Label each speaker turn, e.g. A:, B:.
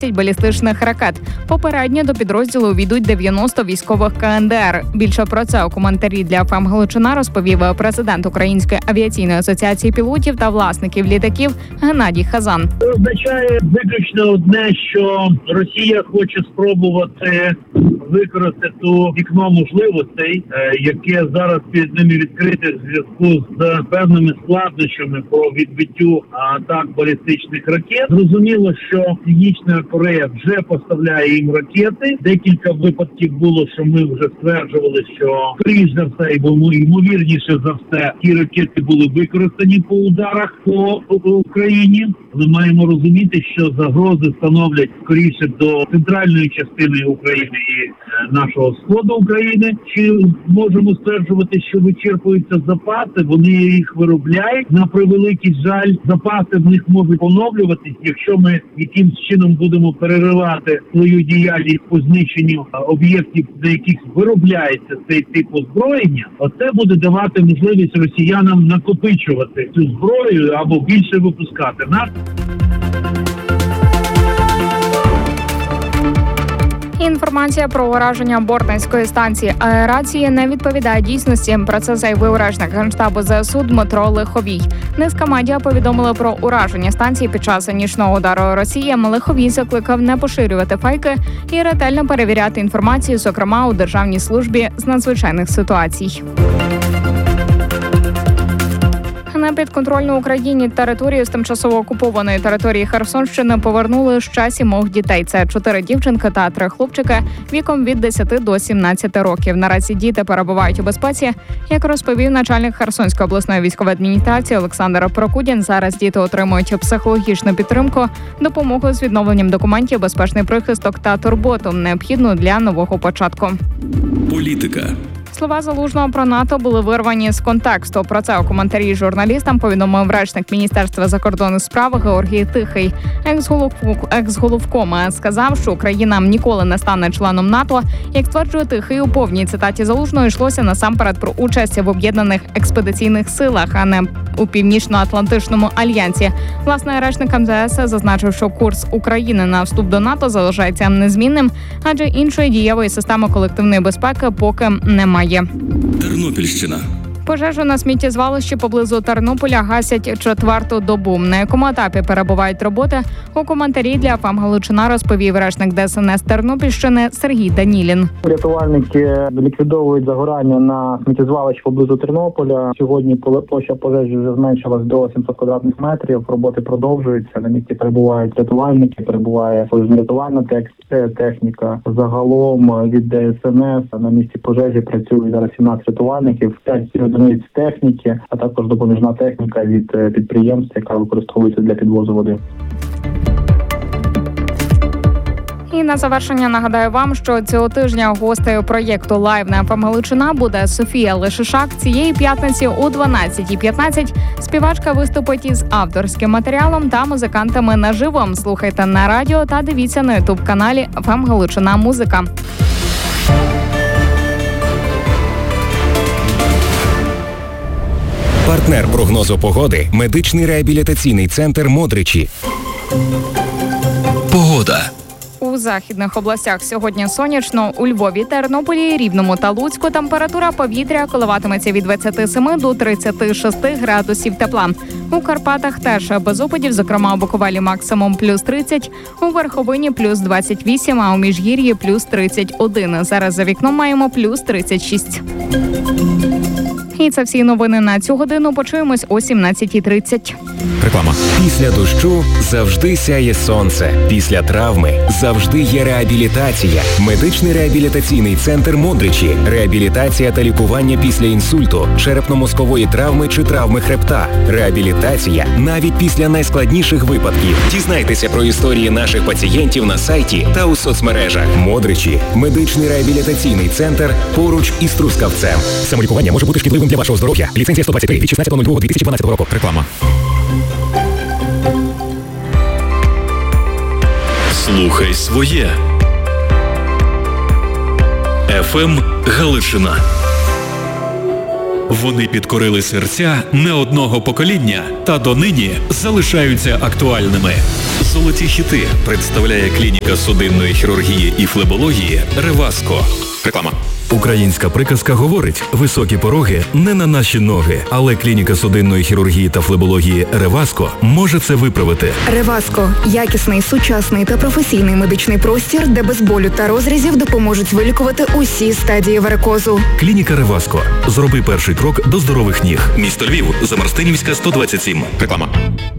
A: балістичних ракет. Попередньо до підрозділу увійдуть 90 військових КНДР. Більше про це у коментарі для ФМ Галичина розповів президент Української авіаційної асоціації пілотів та власників літаків Геннадій Хазан.
B: Це означає виключно одне, що Росія хоче спробувати використати вікно можливостей, яке зараз перед ними відкрите в зв'язку з певними складнощами по відбиттю атак балістичних ракет. Зрозуміло, що Північна Корея вже поставляє їм ракети. Декілька випадків було, що ми вже стверджували, що скоріш за все, ймовірніше за все, ті ракети були використані по ударах по Україні. Ми маємо розуміти, що загрози становлять скоріше до центральної частини України і нашого сходу України. Чи можемо стверджувати, що вичерпуються запаси? Вони їх виробляють. На превеликий жаль, запаси в них можуть поновлюватись, якщо ми якимсь чином будемо переривати свою діяльність по знищенню об'єктів, на яких виробляється цей тип озброєння. Оце буде давати можливість росіянам накопичувати цю зброю або більше випускати.
A: Інформація про ураження Бортницької станції аерації не відповідає дійсності. Про це заявив речник Генштабу ЗСУ Дмитро Лиховій. Низка медіа повідомили про ураження станції під час нічного удару Росії. Лиховій закликав не поширювати фейки і ретельно перевіряти інформацію, зокрема у Державній службі з надзвичайних ситуацій. На підконтрольну Україні територію з тимчасово окупованої території Херсонщини повернули ще 7 дітей. Це 4 дівчинки та 3 хлопчики віком від 10 до 17 років. Наразі діти перебувають у безпеці. Як розповів начальник Херсонської обласної військової адміністрації Олександр Прокудін, зараз діти отримують психологічну підтримку, допомогу з відновленням документів, безпечний прихисток та турботу, необхідну для нового початку.
C: Політика.
A: Слова Залужного про НАТО були вирвані з контексту. Про це у коментарі журналістам повідомив речник Міністерства закордонних справ Георгій Тихий. Екс-головком сказав, що Україна ніколи не стане членом НАТО. Як стверджує Тихий, у повній цитаті Залужного йшлося насамперед про участь в об'єднаних експедиційних силах, а не у Північно-Атлантичному альянсі. Власне, речник МЗС зазначив, що курс України на вступ до НАТО залишається незмінним, адже іншої дієвої системи колективної безпеки поки немає.
C: Тернопільщина.
A: Пожежу на сміттєзвалищі поблизу Тернополя гасять 4-ту добу. На якому етапі перебувають роботи, у коментарі для ФМ Галичина розповів речник ДСНС Тернопільщини Сергій Данілін.
D: Рятувальники ліквідовують загорання на сміттєзвалищі поблизу Тернополя. Сьогодні площа пожежі вже зменшилась до 700 квадратних метрів. Роботи продовжуються. На місці перебувають рятувальники, перебуває рятувальна техніка. Загалом від ДСНС на місці пожежі працюють зараз 17 рятувальників, 5 одиниць техніки, а також допоміжна техніка від підприємств, яка використовується для підвозу води.
A: І на завершення нагадаю вам, що цього тижня гостею проєкту «Лайв» на ФМ Галичина буде Софія Лешишак. Цієї п'ятниці о 12:15 співачка виступить із авторським матеріалом та музикантами наживо. Слухайте на радіо та дивіться на ютуб-каналі ФМ Галичина Музика.
E: Партнер прогнозу погоди – медичний реабілітаційний центр «Модричі». Погода.
A: У західних областях сьогодні сонячно. У Львові, Тернополі, Рівному та Луцьку температура повітря коливатиметься від 27 до 36 градусів тепла. У Карпатах теж без опадів, зокрема у Буковелі максимум плюс 30, у Верховині плюс 28, а у Міжгір'ї плюс 31. Зараз за вікном маємо плюс 36. І це всі новини на цю годину. Почуємось о 17:30.
E: Реклама. Після дощу завжди сяє сонце. Після травми завжди є реабілітація. Медичний реабілітаційний центр «Модричі». Реабілітація та лікування після інсульту, черепно-мозкової травми чи травми хребта. Реабілітація навіть після найскладніших випадків. Дізнайтеся про історії наших пацієнтів на сайті та у соцмережах. «Модричі» – медичний реабілітаційний центр поруч із Трускавцем. Самолікування може бути шкідливим для вашого здоров'я. Ліцензія 123 від 16.02.2012 року. Реклама.
C: Слухай своє. ФМ Галичина. Вони підкорили серця не одного покоління та донині залишаються актуальними. Золоті хіти представляє клініка судинної хірургії і флебології «Реваско». Реклама. Українська приказка говорить: високі пороги не на наші ноги, але клініка судинної хірургії та флебології «Реваско» може це виправити.
F: Реваско – якісний, сучасний та професійний медичний простір, де без болю та розрізів допоможуть вилікувати усі стадії варикозу.
C: Клініка «Реваско». Зроби перший крок до здорових ніг. Місто Львів, Замарстинівська, 127. Реклама.